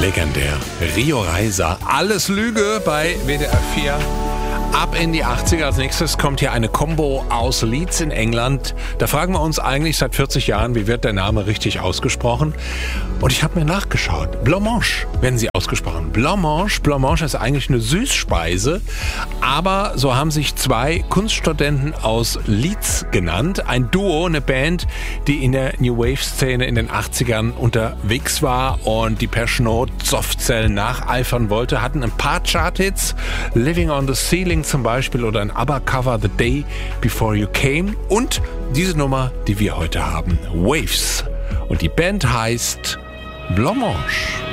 Legendär. Rio Reiser. Alles Lüge bei WDR 4. Ab in die 80er. Als nächstes kommt hier eine Combo aus Leeds in England. Da fragen wir uns eigentlich seit 40 Jahren, wie wird der Name richtig ausgesprochen? Und ich habe mir nachgeschaut. Blancmange werden sie ausgesprochen. Blancmange. Blancmange ist eigentlich eine Süßspeise. Aber so haben sich zwei Kunststudenten aus Leeds genannt. Ein Duo, eine Band, die in der New Wave-Szene in den 80ern unterwegs war und die Depeche Mode Softcell nacheifern wollte. Hatten ein paar Chart-Hits. Living on the Ceiling zum Beispiel oder ein ABBA-Cover The Day Before You Came und diese Nummer, die wir heute haben, Waves. Und die Band heißt Blancmange.